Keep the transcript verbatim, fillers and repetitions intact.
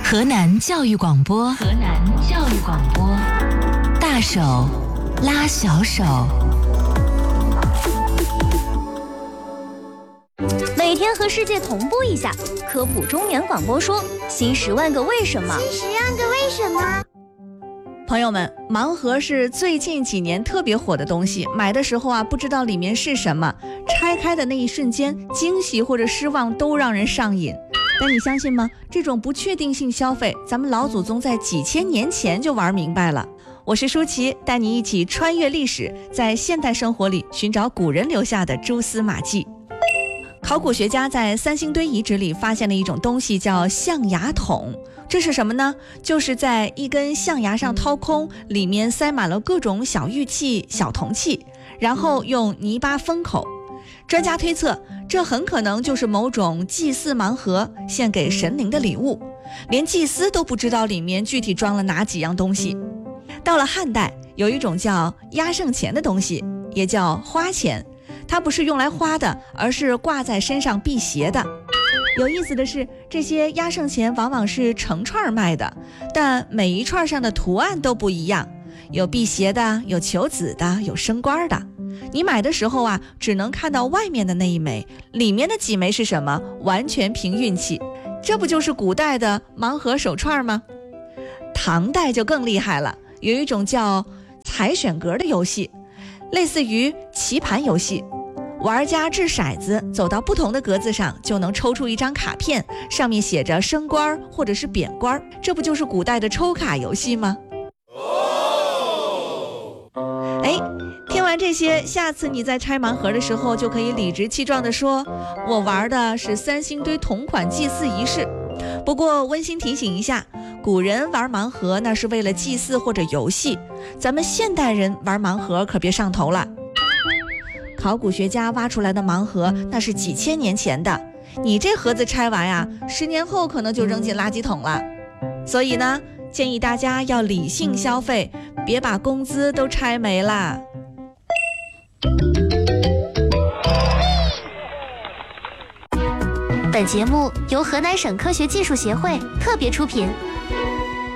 河南教育广播，河南教育广播，大手拉小手。 每天和世界同步一下，科普中原广播说新十万个为什么。 新十万个为什么。 朋友们，盲盒是最近几年特别火的东西，买的时候啊，不知道里面是什么，拆开的那一瞬间，惊喜或者失望都让人上瘾。但你相信吗？这种不确定性消费，咱们老祖宗在几千年前就玩明白了。我是舒淇，带你一起穿越历史，在现代生活里寻找古人留下的蛛丝马迹。考古学家在三星堆遗址里发现了一种东西，叫象牙桶。这是什么呢？就是在一根象牙上掏空，里面塞满了各种小玉器、小铜器，然后用泥巴封口。专家推测，这很可能就是某种祭祀盲盒，献给神灵的礼物，连祭司都不知道里面具体装了哪几样东西。到了汉代，有一种叫压胜钱的东西，也叫花钱，它不是用来花的，而是挂在身上辟邪的。有意思的是，这些压胜钱往往是成串卖的，但每一串上的图案都不一样，有辟邪的，有求子的，有升官的。你买的时候啊，只能看到外面的那一枚，里面的几枚是什么，完全凭运气。这不就是古代的盲盒手串吗？唐代就更厉害了，有一种叫彩选格的游戏，类似于棋盘游戏。玩家掷骰子，走到不同的格子上，就能抽出一张卡片，上面写着升官或者是贬官，这不就是古代的抽卡游戏吗？哎，听完这些，下次你在拆盲盒的时候，就可以理直气壮地说，我玩的是三星堆同款祭祀仪式。不过温馨提醒一下，古人玩盲盒那是为了祭祀或者游戏，咱们现代人玩盲盒可别上头了。考古学家挖出来的盲盒那是几千年前的，你这盒子拆完呀，十年后可能就扔进垃圾桶了。所以呢，建议大家要理性消费，别把工资都拆没了。 本节目由河南省科学技术协会特别出品。